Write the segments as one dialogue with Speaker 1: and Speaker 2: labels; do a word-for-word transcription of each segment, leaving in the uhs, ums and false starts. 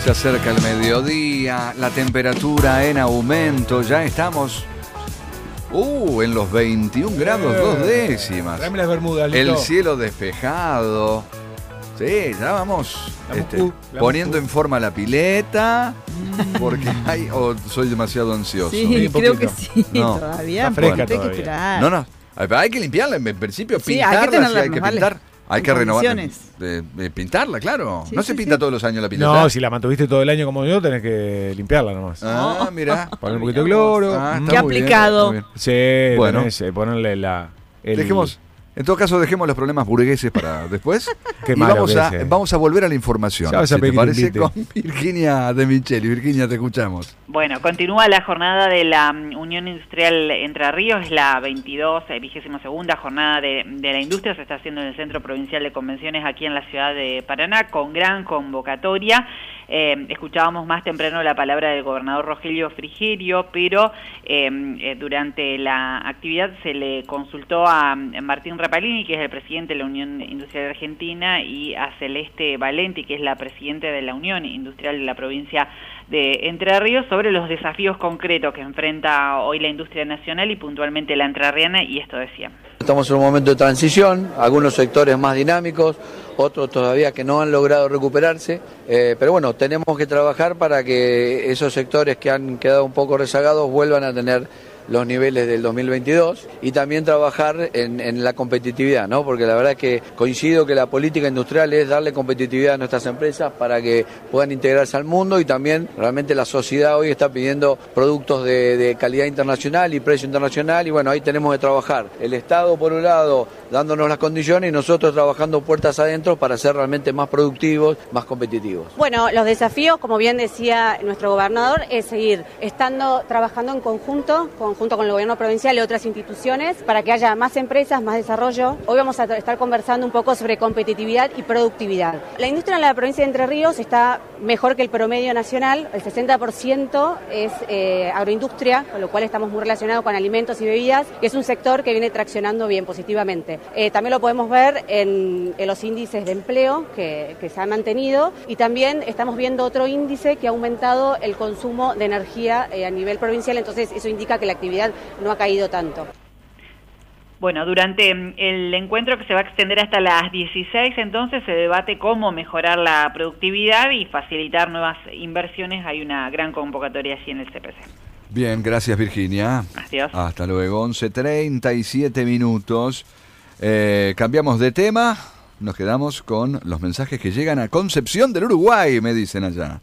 Speaker 1: Se acerca el mediodía, la temperatura en aumento, ya estamos uh, en los veintiún grados, dos décimas.
Speaker 2: Dame las bermudas, Lito.
Speaker 1: El cielo despejado. Sí, ya vamos
Speaker 2: La
Speaker 1: este,
Speaker 2: muscu, la
Speaker 1: poniendo
Speaker 2: muscu.
Speaker 1: en forma la pileta, porque hay, o soy demasiado ansioso.
Speaker 3: Sí,
Speaker 2: un
Speaker 3: creo
Speaker 2: poquito.
Speaker 3: que sí,
Speaker 1: No,
Speaker 3: todavía.
Speaker 2: está fresca
Speaker 3: porque hay que
Speaker 2: todavía.
Speaker 3: esperar.
Speaker 1: No, no, hay que limpiarla, en principio
Speaker 3: Sí, hay que
Speaker 1: pintarla,
Speaker 3: tenerla,
Speaker 1: sí, hay que
Speaker 3: vale,
Speaker 1: pintar. Hay
Speaker 3: en
Speaker 1: que renovar,
Speaker 3: condiciones.
Speaker 1: de, de pintarla, claro.
Speaker 3: Sí,
Speaker 1: no
Speaker 3: sí,
Speaker 1: se pinta
Speaker 3: sí.
Speaker 1: todos los años la pileta.
Speaker 2: No, si la mantuviste todo el año como yo, tenés que limpiarla nomás.
Speaker 1: Ah, mira.
Speaker 2: Poner un poquito de cloro.
Speaker 1: Ah,
Speaker 2: Mm.
Speaker 1: está
Speaker 3: Qué
Speaker 1: muy bien,
Speaker 3: aplicado.
Speaker 1: muy bien.
Speaker 2: Sí,
Speaker 1: Bueno.
Speaker 2: tenés, eh, ponerle la... el-
Speaker 1: Dejemos, en todo caso, dejemos los problemas burgueses para después.
Speaker 2: Qué
Speaker 1: y
Speaker 2: malo
Speaker 1: vamos
Speaker 2: que
Speaker 1: a,
Speaker 2: es, eh.
Speaker 1: vamos a volver a la información.
Speaker 2: Ya vas a
Speaker 1: Si te
Speaker 2: pedir que te
Speaker 1: parece,
Speaker 2: invite.
Speaker 1: con Virginia de Micheli. Virginia, te escuchamos.
Speaker 4: Bueno, continúa la jornada de la um, Unión Industrial Entre Ríos, es la veintidós, eh, vigésima segunda jornada de, de la industria, se está haciendo en el Centro Provincial de Convenciones aquí en la ciudad de Paraná, con gran convocatoria. Eh, escuchábamos más temprano la palabra del gobernador Rogelio Frigerio, pero eh, eh, durante la actividad se le consultó a Martín Rapalini, que es el presidente de la Unión Industrial Argentina, y a Celeste Valenti, que es la presidenta de la Unión Industrial de la provincia de Entre Ríos, sobre los desafíos concretos que enfrenta hoy la industria nacional y puntualmente la entrerriana, y esto decía.
Speaker 5: Estamos en un momento de transición, algunos sectores más dinámicos, otros todavía que no han logrado recuperarse, eh, pero bueno, tenemos que trabajar para que esos sectores que han quedado un poco rezagados vuelvan a tener los niveles del dos mil veintidós y también trabajar en, en la competitividad, ¿no? Porque la verdad es que coincido que la política industrial es darle competitividad a nuestras empresas para que puedan integrarse al mundo, y también realmente la sociedad hoy está pidiendo productos de, de calidad internacional y precio internacional, y bueno, ahí tenemos que trabajar. El Estado, por un lado, dándonos las condiciones, y nosotros trabajando puertas adentro para ser realmente más productivos, más competitivos.
Speaker 6: Bueno, los desafíos, como bien decía nuestro gobernador, es seguir estando trabajando en conjunto, conjunto con el gobierno provincial y otras instituciones, para que haya más empresas, más desarrollo. Hoy vamos a estar conversando un poco sobre competitividad y productividad. La industria en la provincia de Entre Ríos está mejor que el promedio nacional, el sesenta por ciento es eh, agroindustria, con lo cual estamos muy relacionados con alimentos y bebidas, que es un sector que viene traccionando bien positivamente. Eh, también lo podemos ver en, en los índices de empleo que, que se han mantenido, y también estamos viendo otro índice que ha aumentado el consumo de energía eh, a nivel provincial, entonces eso indica que la actividad no ha caído tanto.
Speaker 4: Bueno, durante el encuentro, que se va a extender hasta las dieciséis, entonces se debate cómo mejorar la productividad y facilitar nuevas inversiones. Hay una gran convocatoria allí en el C P C.
Speaker 1: Bien, gracias, Virginia.
Speaker 4: Adiós.
Speaker 1: Hasta luego. once treinta y siete minutos. Eh, cambiamos de tema. Nos quedamos con los mensajes que llegan a Concepción del Uruguay, me dicen allá.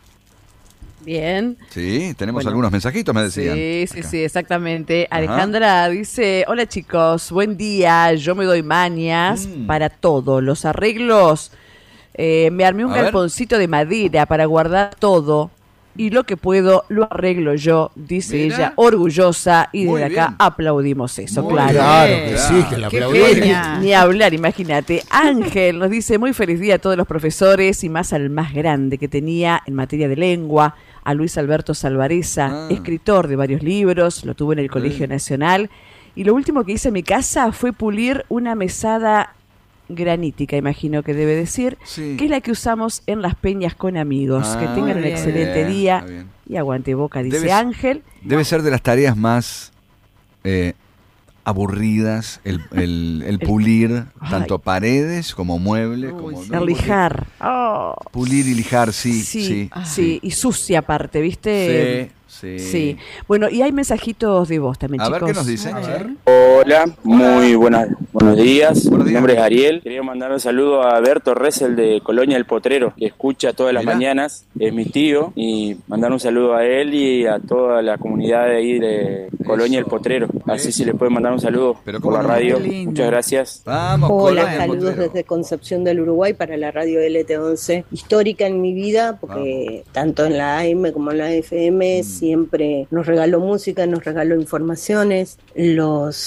Speaker 3: Bien.
Speaker 1: Sí, tenemos
Speaker 3: Bueno.
Speaker 1: algunos mensajitos, me decían.
Speaker 3: Sí, sí,
Speaker 1: acá.
Speaker 3: sí, exactamente.
Speaker 1: Ajá.
Speaker 3: Alejandra dice, hola chicos, buen día, yo me doy mañas
Speaker 1: Mm.
Speaker 3: para todo, los arreglos, eh, me armé un
Speaker 1: A ver.
Speaker 3: galponcito de madera para guardar todo, y lo que puedo lo arreglo yo, dice
Speaker 1: Mira.
Speaker 3: ella, orgullosa, y
Speaker 1: Muy
Speaker 3: desde acá
Speaker 1: bien.
Speaker 3: aplaudimos eso,
Speaker 1: Muy
Speaker 3: claro.
Speaker 2: Claro
Speaker 1: bien.
Speaker 2: que sí, que la
Speaker 3: Qué
Speaker 2: aplaudimos.
Speaker 3: genia. Ni hablar, imagínate. Ángel nos dice, muy feliz día a todos los profesores, y más al más grande que tenía en materia de lengua, a Luis Alberto Salvareza,
Speaker 1: Ah.
Speaker 3: escritor de varios libros, lo tuve en el Colegio Nacional, y lo último que hice en mi casa fue pulir una mesada granítica, imagino que debe decir,
Speaker 1: Sí.
Speaker 3: que es la que usamos en las peñas con amigos.
Speaker 1: Ah,
Speaker 3: que tengan un
Speaker 1: bien.
Speaker 3: excelente
Speaker 1: Bien,
Speaker 3: día,
Speaker 1: está bien.
Speaker 3: y aguante boca, dice
Speaker 1: Debe-
Speaker 3: Ángel.
Speaker 1: Debe ser de las tareas más eh, aburridas, el, el, el pulir
Speaker 3: Ay.
Speaker 1: tanto paredes como muebles.
Speaker 3: Uy,
Speaker 1: como,
Speaker 3: sí. El lijar. Oh.
Speaker 1: Pulir y lijar, sí,
Speaker 3: Sí,
Speaker 1: sí.
Speaker 3: sí, y sucia aparte, ¿viste?
Speaker 1: Sí, sí.
Speaker 3: Sí. Bueno, y hay mensajitos de voz también,
Speaker 1: A
Speaker 3: chicos.
Speaker 1: ver qué nos dicen.
Speaker 3: A ver.
Speaker 7: Hola, muy buenas, buenos días.
Speaker 1: Buenos
Speaker 7: Mi
Speaker 1: días.
Speaker 7: nombre es Ariel. Quería mandar un saludo a Berto Ressel de Colonia El Potrero, que escucha todas las
Speaker 1: Mirá.
Speaker 7: mañanas. Es mi tío. Y mandar un saludo a él y a toda la comunidad de ahí de Colonia El Potrero. Así si le pueden mandar un saludo
Speaker 1: Pero
Speaker 7: por
Speaker 1: cómo
Speaker 7: la
Speaker 1: no.
Speaker 7: radio.
Speaker 3: Qué lindo.
Speaker 7: Muchas gracias.
Speaker 1: Vamos,
Speaker 8: Hola,
Speaker 1: Colonia
Speaker 8: saludos
Speaker 1: Potrero.
Speaker 8: desde Concepción del Uruguay para la radio L T once. Histórica en mi vida, porque tanto en la A M como en la F M
Speaker 1: Mm.
Speaker 8: siempre nos regaló música, nos regaló informaciones. Los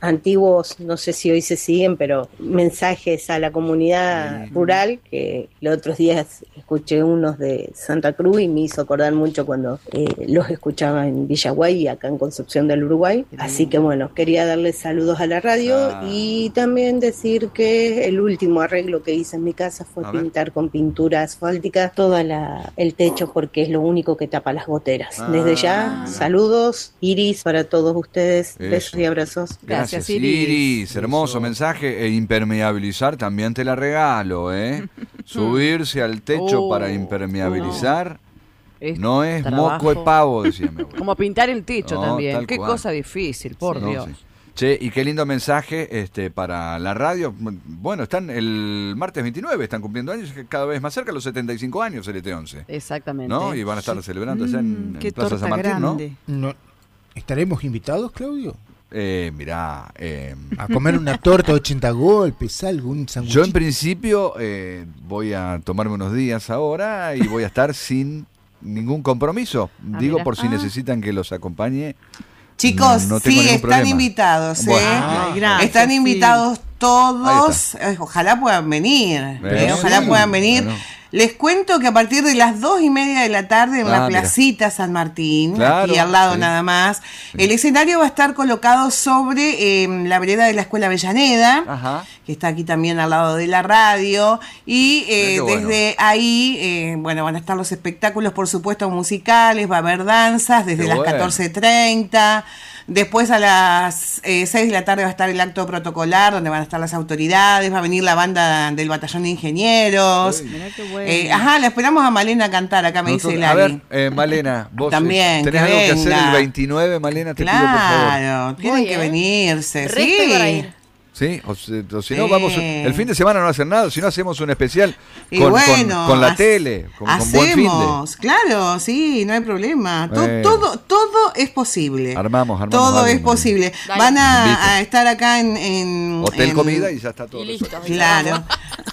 Speaker 8: antiguos, no sé si hoy se siguen, pero mensajes a la comunidad rural, que los otros días escuché unos de Santa Cruz y me hizo acordar mucho cuando eh, los escuchaba en Villaguay y acá en Concepción del Uruguay. Así que bueno, quería darles saludos a la radio ah. y también decir que el último arreglo que hice en mi casa fue a pintar ver. con pintura asfáltica todo la, el techo, porque es lo único que tapa las goteras. Ah, Desde ya, mira. saludos, Iris, para todos ustedes. Eso. Besos y abrazos.
Speaker 1: Gracias. Gracias, Iris. Iris, hermoso Eso. mensaje. E impermeabilizar también te la regalo, ¿eh? Subirse al techo oh, para impermeabilizar no, no es trabajo. moco de pavo, decía mi abuela.
Speaker 3: Como pintar el techo no, también. Qué
Speaker 1: cual.
Speaker 3: cosa difícil, por
Speaker 1: sí,
Speaker 3: Dios.
Speaker 1: No, sí. Che, y qué lindo mensaje este para la radio. Bueno, están el martes veintinueve, están cumpliendo años, cada vez más cerca, los setenta y cinco años, el E T once.
Speaker 3: Exactamente.
Speaker 1: ¿No? Y van a estar celebrando allá en,
Speaker 3: mm,
Speaker 1: en Plaza San Martín,
Speaker 3: grande.
Speaker 1: ¿no?
Speaker 9: no ¿Estaremos invitados, Claudio?
Speaker 1: Eh, mirá, eh,
Speaker 9: a comer una torta de ochenta golpes, algún sanguchito.
Speaker 1: Yo en principio eh, voy a tomarme unos días ahora y voy a estar sin ningún compromiso. Ah, Digo mira. por si ah. necesitan que los acompañe.
Speaker 10: Chicos,
Speaker 1: no
Speaker 10: sí, están
Speaker 1: problema.
Speaker 10: invitados, ¿eh?
Speaker 1: Bueno,
Speaker 10: ah, gracias, están sí. invitados todos. Ojalá puedan venir. Eh, ojalá sí. puedan venir. Bueno. Les cuento que a partir de las dos y media de la tarde en ah, la placita mira. San Martín, claro, aquí al lado sí. nada más, sí. el escenario va a estar colocado sobre eh, la vereda de la Escuela Avellaneda, Ajá. que está aquí también al lado de la radio, y eh, desde bueno. ahí, eh, bueno, van a estar los espectáculos, por supuesto, musicales, va a haber danzas desde qué las bueno. catorce treinta. Después a las eh, seis de la tarde va a estar el acto protocolar, donde van a estar las autoridades, va a venir la banda del batallón de ingenieros. Uy, bueno. eh, ajá, la esperamos a Malena a cantar, acá me Nosotros, dice Lali.
Speaker 1: A ver, eh, Malena, vos
Speaker 10: también,
Speaker 1: tenés
Speaker 10: que
Speaker 1: algo
Speaker 10: venga.
Speaker 1: que hacer el veintinueve, Malena, te
Speaker 10: claro,
Speaker 1: pido por favor.
Speaker 10: Claro, tienen Voy, que eh. venirse,
Speaker 3: Resto
Speaker 10: sí.
Speaker 3: para ir.
Speaker 1: Sí, o, o si no, sí. vamos. El fin de semana no hacen nada, si no hacemos un especial
Speaker 10: con,
Speaker 1: bueno, con, con la tele, con,
Speaker 10: hacemos,
Speaker 1: con buen fin de.
Speaker 10: Claro, sí, no hay problema. Todo, eh. todo, todo es posible.
Speaker 1: Armamos, armamos.
Speaker 10: Todo es posible. Dale. Van a, a estar acá en. en
Speaker 1: Hotel
Speaker 10: en,
Speaker 1: Comida y ya está todo.
Speaker 3: Y listo,
Speaker 10: claro.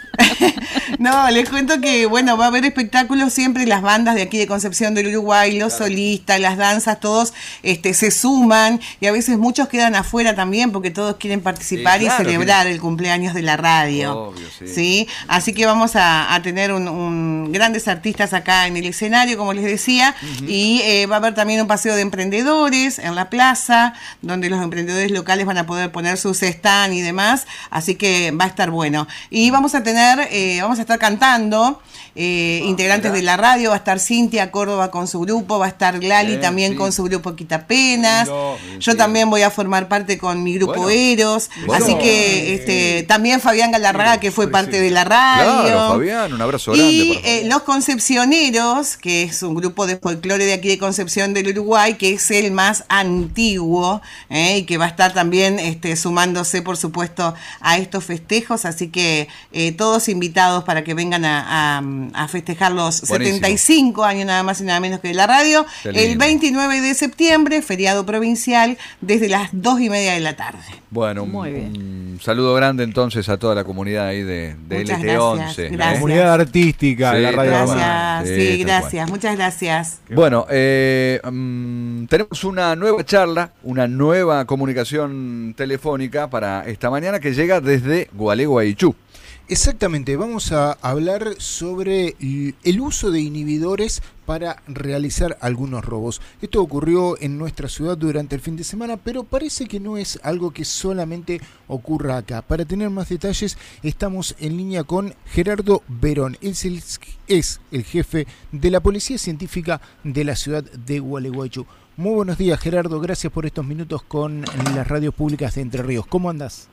Speaker 10: No, les cuento que, bueno, va a haber espectáculos siempre, las bandas de aquí de Concepción del Uruguay, los claro. solistas, las danzas, todos este, se suman y a veces muchos quedan afuera también porque todos quieren participar sí, claro, y celebrar que... el cumpleaños de la radio.
Speaker 1: Obvio, sí.
Speaker 10: ¿Sí? Así que vamos a, a tener un, un grandes artistas acá en el escenario, como les decía, uh-huh. y eh, va a haber también un paseo de emprendedores en la plaza, donde los emprendedores locales van a poder poner sus stand y demás, así que va a estar bueno. Y vamos a tener Eh, vamos a estar cantando eh, oh, integrantes ¿verdad? de la radio, va a estar Cintia Córdoba con su grupo, va a estar Lali Bien, también sí. con su grupo Quitapenas, no, yo sí. también voy a formar parte con mi grupo bueno, Eros, bueno, así que este, también Fabián Galarraga que fue sí, parte sí. de la radio.
Speaker 1: Claro, Fabián, un abrazo grande.
Speaker 10: Y eh, los Concepcioneros, que es un grupo de folclore de aquí de Concepción del Uruguay, que es el más antiguo eh, y que va a estar también este, sumándose, por supuesto, a estos festejos, así que eh, todos invitados para que vengan a, a, a festejar los Buenísimo. setenta y cinco años nada más y nada menos que de la radio, el veintinueve de septiembre, feriado provincial, desde las dos y media de la tarde.
Speaker 1: Bueno, un, un saludo grande entonces a toda la comunidad ahí de, de L T once.
Speaker 2: La comunidad artística de
Speaker 1: sí,
Speaker 2: la radio.
Speaker 10: Gracias, sí, sí gracias, cual. muchas gracias.
Speaker 1: Bueno, eh, um, tenemos una nueva charla, una nueva comunicación telefónica para esta mañana que llega desde Gualeguaychú.
Speaker 9: Exactamente, vamos a hablar sobre el uso de inhibidores para realizar algunos robos. Esto ocurrió en nuestra ciudad durante el fin de semana, pero parece que no es algo que solamente ocurra acá. Para tener más detalles, estamos en línea con Gerardo Verón. Él es el, es el jefe de la Policía Científica de la ciudad de Gualeguaychú. Muy buenos días, Gerardo. Gracias por estos minutos con las radios públicas de Entre Ríos. ¿Cómo andás?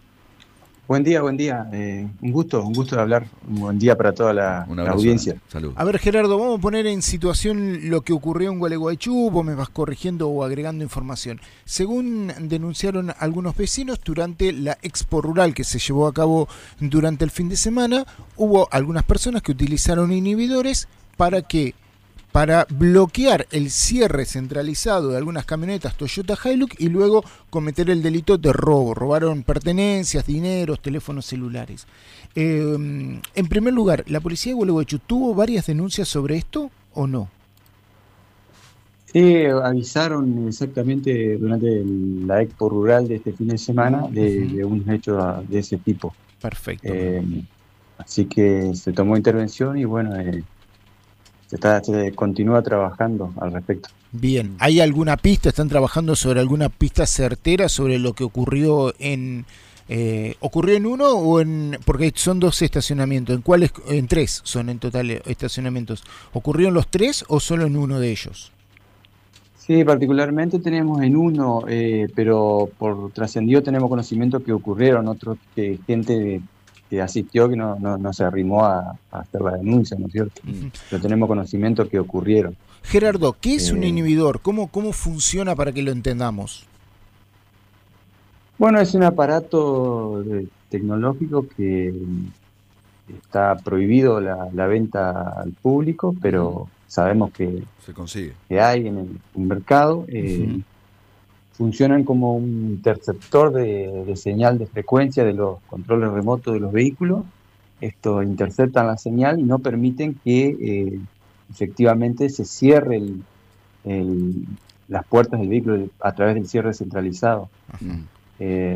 Speaker 11: Buen día, buen día. Eh, un gusto, un gusto de hablar. Un buen día para toda la, la audiencia.
Speaker 1: Salud.
Speaker 9: A ver, Gerardo, vamos a poner en situación lo que ocurrió en Gualeguaychú. Vos me vas corrigiendo o agregando información. Según denunciaron algunos vecinos, durante la Expo Rural que se llevó a cabo durante el fin de semana, hubo algunas personas que utilizaron inhibidores para que para bloquear el cierre centralizado de algunas camionetas Toyota Hilux y luego cometer el delito de robo. Robaron pertenencias, dineros, teléfonos celulares. Eh, en primer lugar, ¿la policía de Gualeguaychú tuvo varias denuncias sobre esto o no?
Speaker 11: Sí, avisaron exactamente durante el, la Expo Rural de este fin de semana de, uh-huh. de unos hechos de ese tipo.
Speaker 9: Perfecto.
Speaker 11: Eh, así que se tomó intervención y bueno, eh, se, está, se continúa trabajando al respecto.
Speaker 9: Bien, ¿hay alguna pista? ¿Están trabajando sobre alguna pista certera sobre lo que ocurrió en... Eh, ¿Ocurrió en uno o en...? Porque son dos estacionamientos. ¿En cuáles? En tres son en total estacionamientos. ¿Ocurrió en los tres o solo en uno de ellos?
Speaker 11: Sí, particularmente tenemos en uno, eh, pero por trascendido tenemos conocimiento que ocurrieron otros, que gente que asistió que no, no, no se arrimó a, a hacer la denuncia, ¿no es cierto? Uh-huh. Pero tenemos conocimiento que ocurrieron.
Speaker 9: Gerardo, ¿qué es eh, un inhibidor? ¿Cómo, cómo funciona para que lo entendamos?
Speaker 11: Bueno, es un aparato de, tecnológico que está prohibido la, la venta al público, pero uh-huh. sabemos que,
Speaker 1: se consigue.
Speaker 11: que hay en el, el mercado. Eh, uh-huh. Funcionan como un interceptor de, de señal de frecuencia de los controles remotos de los vehículos. Esto interceptan la señal y no permiten que eh, efectivamente se cierre el, el, las puertas del vehículo a través del cierre centralizado. Uh-huh. eh,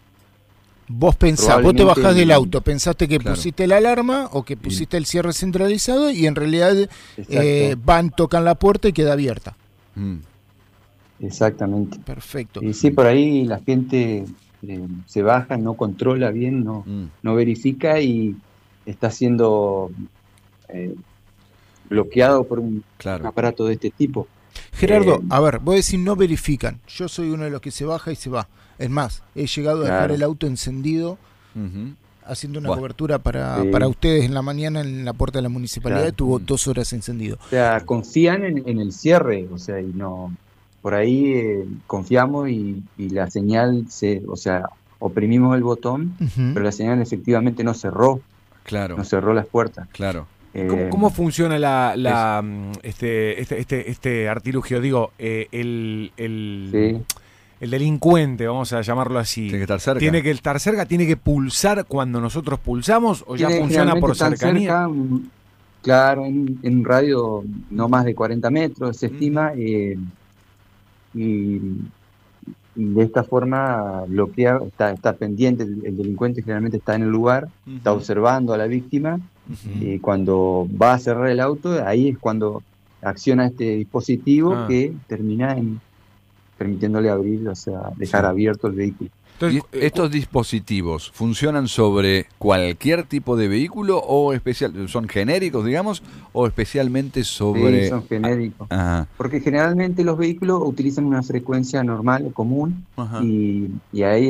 Speaker 9: Vos pensás, vos te bajás del auto, pensaste que claro. pusiste la alarma o que pusiste sí. el cierre centralizado y en realidad eh, van, tocan la puerta y queda abierta.
Speaker 11: Mm. Exactamente.
Speaker 9: Perfecto.
Speaker 11: Y sí, por ahí la gente eh, se baja, no controla bien, no, mm. no verifica y está siendo eh, bloqueado por un, claro. un aparato de este tipo.
Speaker 9: Gerardo, eh, a ver, vos decís no verifican. Yo soy uno de los que se baja y se va. Es más, he llegado a claro. dejar el auto encendido uh-huh. haciendo una bueno. cobertura para, sí. para ustedes en la mañana en la puerta de la municipalidad. Claro. Tuvo dos horas encendido.
Speaker 11: O sea, confían en, en el cierre, o sea, y no... Por ahí eh, confiamos y, y la señal, se, o sea, oprimimos el botón, uh-huh. pero la señal efectivamente no cerró.
Speaker 1: Claro.
Speaker 11: No cerró las puertas.
Speaker 1: Claro.
Speaker 2: Eh, ¿Cómo, ¿Cómo funciona la, la este, este, este, este artilugio? Digo, eh, el, el, sí. el delincuente, vamos a llamarlo así.
Speaker 1: Tiene que estar cerca.
Speaker 2: Tiene que estar cerca, tiene que pulsar cuando nosotros pulsamos o ya tiene, funciona por cercanía.
Speaker 11: Cerca, claro, en, en un radio no más de cuarenta metros se estima. Mm. Eh, Y, y de esta forma bloquea, está, está pendiente, el, el delincuente generalmente está en el lugar, uh-huh. está observando a la víctima, uh-huh. y cuando va a cerrar el auto, ahí es cuando acciona este dispositivo ah. que termina en permitiéndole abrir, o sea, dejar sí. abierto el vehículo.
Speaker 1: Entonces, ¿y estos dispositivos funcionan sobre cualquier tipo de vehículo o especial, son genéricos, digamos, o especialmente sobre...?
Speaker 11: Sí, son genéricos. Ajá. Porque generalmente los vehículos utilizan una frecuencia normal o común y, y ahí